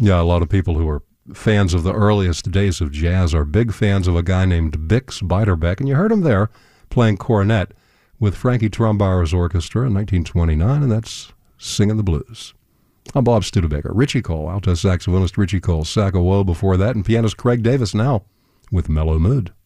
Yeah, a lot of people who are fans of the earliest days of jazz are big fans of a guy named Bix Beiderbecke, and you heard him there playing cornet with Frankie Trombauer's orchestra in 1929, and that's Singing the Blues. I'm Bob Studebaker. Richie Cole, alto saxophonist Richie Cole, Sack of Woe before that, and pianist Craig Davis now with Mellow Mood.